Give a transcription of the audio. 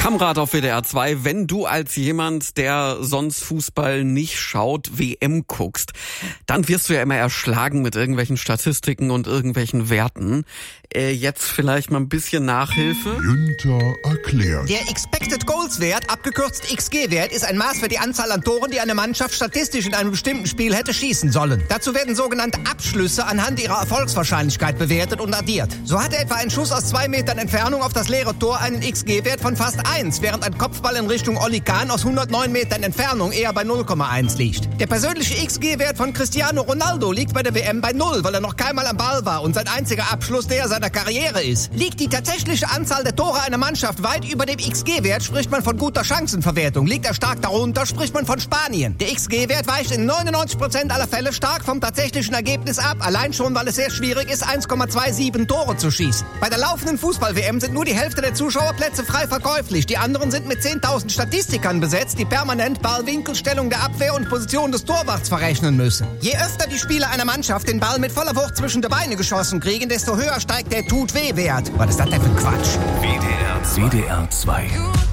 Kammrat auf WDR 2, wenn du als jemand, der sonst Fußball nicht schaut, WM guckst, dann wirst du ja immer erschlagen mit irgendwelchen Statistiken und irgendwelchen Werten. Jetzt vielleicht mal ein bisschen Nachhilfe. Günther erklärt. Der Expected Goals Wert, abgekürzt XG-Wert, ist ein Maß für die Anzahl an Toren, die eine Mannschaft statistisch in einem bestimmten Spiel hätte schießen sollen. Dazu werden sogenannte Abschlüsse anhand ihrer Erfolgswahrscheinlichkeit bewertet und addiert. So hatte etwa ein Schuss aus 2 Metern Entfernung auf das leere Tor einen XG-Wert von fast 1, während ein Kopfball in Richtung Oli Kahn aus 109 Metern Entfernung eher bei 0,1 liegt. Der persönliche XG-Wert von Cristiano Ronaldo liegt bei der WM bei 0, weil er noch keinmal am Ball war und sein einziger Abschluss der seiner Karriere ist. Liegt die tatsächliche Anzahl der Tore einer Mannschaft weit über dem XG-Wert, spricht man von guter Chancenverwertung. Liegt er stark darunter, spricht man von Spanien. Der XG-Wert weicht in 99% aller Fälle stark vom tatsächlichen Ergebnis ab, allein schon, weil es sehr schwierig ist, 1,27 Tore zu schießen. Bei der laufenden Fußball-WM sind nur die Hälfte der Zuschauerplätze frei verkäuflich. Die anderen sind mit 10.000 Statistikern besetzt, die permanent Ballwinkel, Stellung der Abwehr und Position des Torwarts verrechnen müssen. Je öfter die Spieler einer Mannschaft den Ball mit voller Wucht zwischen die Beine geschossen kriegen, desto höher steigt der Tut-Weh-Wert. Was ist das denn für Quatsch? WDR 2.